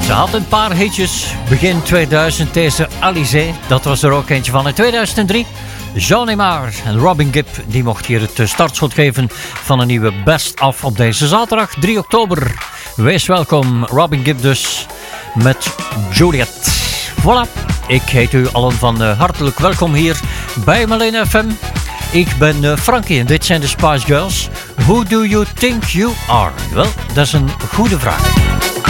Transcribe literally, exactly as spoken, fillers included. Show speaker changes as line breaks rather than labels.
Ze had een paar hitjes. Begin tweeduizend, deze Alizé, dat was er ook eentje van. In tweeduizend drie, Jean Aimard en Robin Gibb, die mocht hier het startschot geven van een nieuwe Best Of op deze zaterdag, drie oktober. Wees welkom, Robin Gibb dus, met Juliet. Voilà, ik heet u allen van uh, hartelijk welkom hier bij Marlene F M. Ik ben uh, Frankie en dit zijn de Spice Girls. Who do you think you are? Wel, dat is een goede vraag.